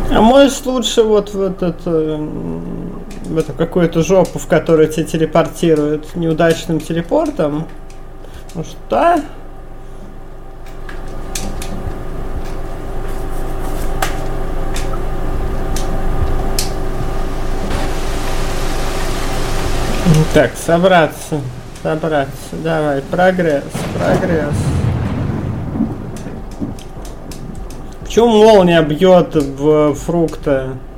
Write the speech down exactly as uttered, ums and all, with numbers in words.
А может лучше вот в этот, э, в эту какую-то жопу, в которую тебя телепортируют неудачным телепортом? Ну что? Так, собраться, собраться, давай, прогресс, прогресс. Почему молния бьет в фрукты?